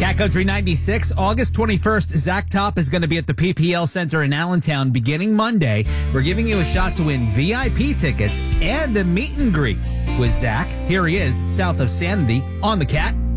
Cat Country 96, August 21st, Zach Top is going to be at the PPL Center in Allentown beginning Monday. We're giving you a shot to win VIP tickets and a meet and greet with Zach. Here he is, south of Sanity, on the Cat